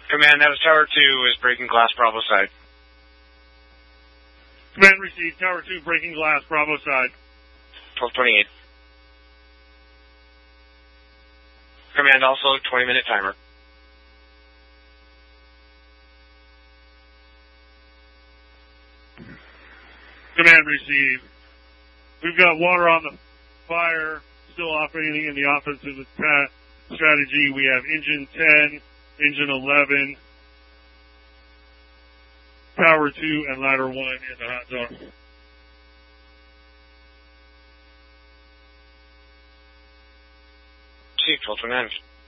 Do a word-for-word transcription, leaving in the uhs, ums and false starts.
Command, that is Tower two is breaking glass Bravo side. Command received. Tower two breaking glass Bravo side. twelve twenty-eight. Command, also twenty minute timer. Command received. We've got water on the fire, still operating in the offensive attack strategy. We have engine ten, engine eleven, Tower two, and ladder one in the hot zone. Chief, twelve twenty-nine.